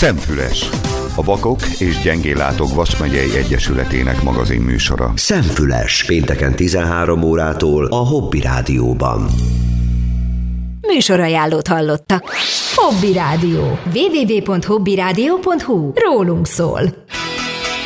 Szemfüles, a Vakok és Gyengéllátók Vas megyei egyesületének magazinműsora. Szemfüles, pénteken 13 órától a Hobby Rádióban. Műsorajánlót hallottak. Hobby Rádió. www.hobbyradio.hu. Rólunk szól.